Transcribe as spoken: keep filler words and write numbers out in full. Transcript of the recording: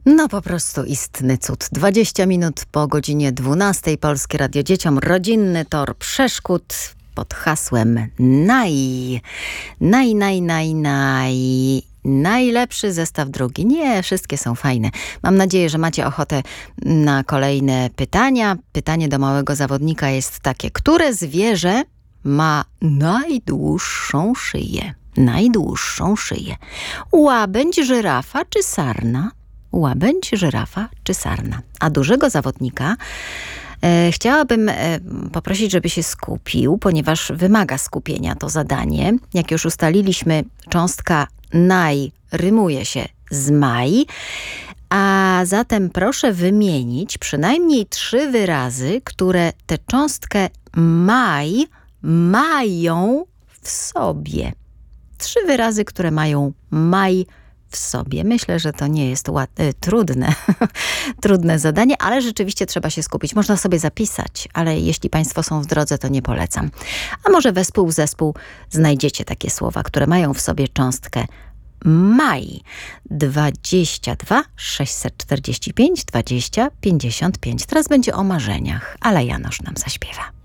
No po prostu istny cud. dwadzieścia minut po godzinie dwunastej. Polskie Radio Dzieciom. Rodzinny tor przeszkód pod hasłem Naj. Naj, naj, naj, naj. Najlepszy zestaw drugi. Nie, wszystkie są fajne. Mam nadzieję, że macie ochotę na kolejne pytania. Pytanie do małego zawodnika jest takie. Które zwierzę ma najdłuższą szyję? Najdłuższą szyję. Łabędź, żyrafa czy sarna? Łabędź, żyrafa czy sarna? A dużego zawodnika e, chciałabym e, poprosić, żeby się skupił, ponieważ wymaga skupienia to zadanie. Jak już ustaliliśmy, cząstka naj rymuje się z maj, a zatem proszę wymienić przynajmniej trzy wyrazy, które tę cząstkę maj mają w sobie. Trzy wyrazy, które mają maj w sobie. Myślę, że to nie jest łat- y, trudne, trudne zadanie, ale rzeczywiście trzeba się skupić. Można sobie zapisać, ale jeśli Państwo są w drodze, to nie polecam. A może wespół w zespół znajdziecie takie słowa, które mają w sobie cząstkę maj. dwadzieścia dwa sześćset czterdzieści pięć dwadzieścia pięćdziesiąt pięć. Teraz będzie o marzeniach, ale Janosz nam zaśpiewa.